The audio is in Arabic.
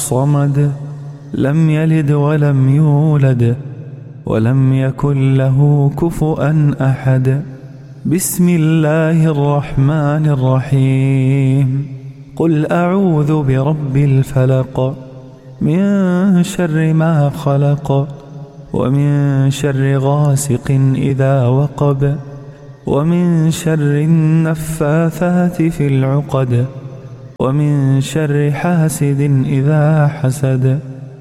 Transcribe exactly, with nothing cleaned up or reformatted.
الصمد لم يلد ولم يولد ولم يكن له كفؤا أحد. بسم الله الرحمن الرحيم. قل أعوذ برب الفلق من شر ما خلق ومن شر غاسق إذا وقب ومن شر النفاثات في العقد ومن شر حاسد إذا حسد.